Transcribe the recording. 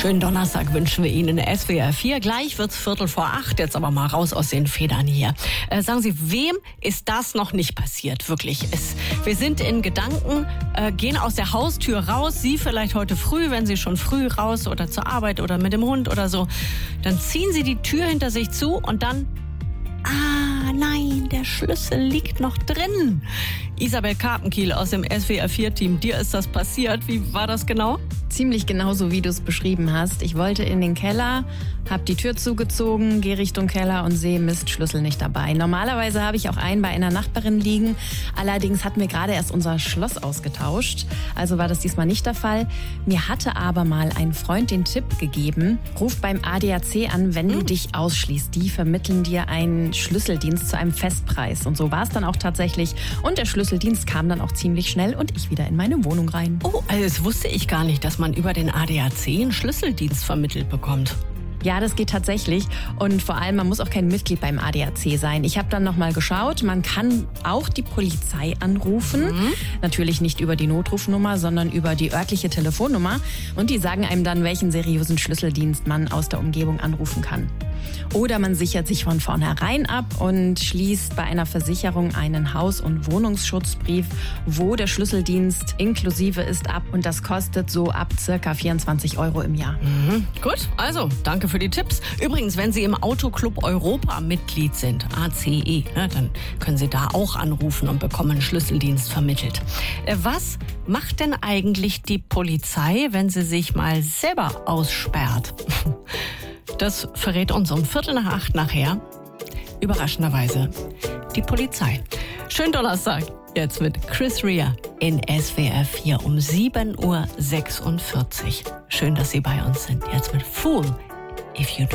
Schönen Donnerstag wünschen wir Ihnen. SWR 4. Gleich wird's 7:45. Jetzt aber mal raus aus den Federn hier. Sagen Sie, wem ist das noch nicht passiert? Wirklich. Wir sind in Gedanken, gehen aus der Haustür raus. Sie vielleicht heute früh, wenn Sie schon früh raus oder zur Arbeit oder mit dem Hund oder so. Dann ziehen Sie die Tür hinter sich zu und dann... Ah, nein, der Schlüssel liegt noch drin. Isabel Karpenkiel aus dem SWR 4-Team, dir ist das passiert. Wie war das genau? Ziemlich genauso, wie du es beschrieben hast. Ich wollte in den Keller, habe die Tür zugezogen, gehe Richtung Keller und sehe, Mist, Schlüssel nicht dabei. Normalerweise habe ich auch einen bei einer Nachbarin liegen. Allerdings hatten wir gerade erst unser Schloss ausgetauscht. Also war das diesmal nicht der Fall. Mir hatte aber mal ein Freund den Tipp gegeben, ruf beim ADAC an, wenn du dich ausschließt. Die vermitteln dir einen Schlüsseldienst zu einem Festpreis. Und so war es dann auch tatsächlich. Und der Schlüsseldienst kam dann auch ziemlich schnell und ich wieder in meine Wohnung rein. Oh, also das wusste ich gar nicht, dass man über den ADAC einen Schlüsseldienst vermittelt bekommt. Ja, das geht tatsächlich und vor allem, man muss auch kein Mitglied beim ADAC sein. Ich habe dann nochmal geschaut, man kann auch die Polizei anrufen. Natürlich nicht über die Notrufnummer, sondern über die örtliche Telefonnummer. Und die sagen einem dann, welchen seriösen Schlüsseldienst man aus der Umgebung anrufen kann. Oder man sichert sich von vornherein ab und schließt bei einer Versicherung einen Haus- und Wohnungsschutzbrief, wo der Schlüsseldienst inklusive ist, ab. Und das kostet so ab circa 24 € im Jahr. Gut, also danke für die Tipps. Übrigens, wenn Sie im Autoclub Europa Mitglied sind, ACE, dann können Sie da auch anrufen und bekommen einen Schlüsseldienst vermittelt. Was macht denn eigentlich die Polizei, wenn sie sich mal selber aussperrt? Das verrät uns um 7:45 nachher, überraschenderweise, die Polizei. Schönen Donnerstag, jetzt mit Chris Rea in SWR 4 um 7:46 Uhr. Schön, dass Sie bei uns sind, jetzt mit Fool If You